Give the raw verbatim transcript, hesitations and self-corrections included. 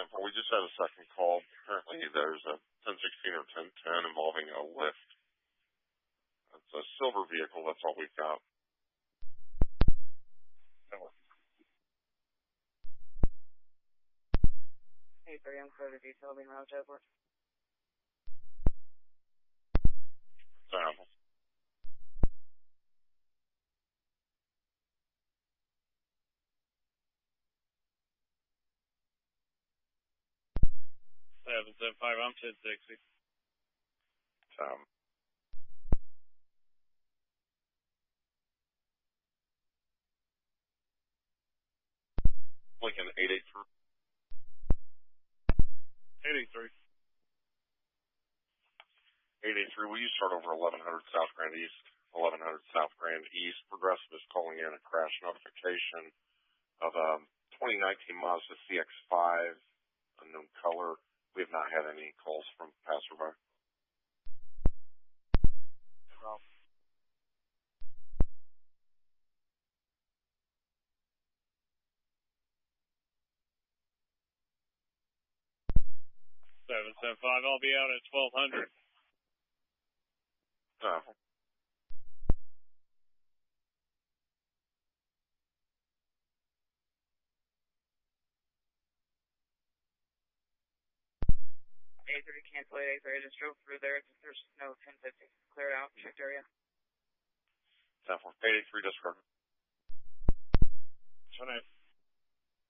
Sample, we just had a second call. Apparently there's a ten sixteen or ten ten involving a lift. It's a silver vehicle. That's all we've got. Hey, three, I'm clear to detail being routed over. Sample. seven seven five, I'm ten sixty. Um, Lincoln eight eight three. eight eight three. eight eight three, will you start over eleven hundred South Grand East? eleven hundred South Grand East. Progressive is calling in a crash notification of a twenty nineteen Mazda C X five, unknown color. We have not had any calls from passerby. Oh. seven seven five, I'll be out at twelve hundred. Uh, eight three, cancel eight eight three. I just drove through there. There's no ten fifty. Cleared out. Checked area. Sample. eight eight three, disregard. ten eight.